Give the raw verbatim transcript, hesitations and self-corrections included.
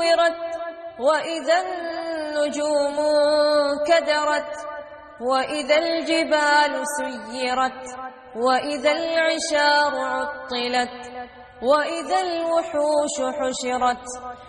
سيرت وإذا النجوم كدرت وإذا الجبال سيرت وإذا العشار عطلت وإذا الوحوش حشرت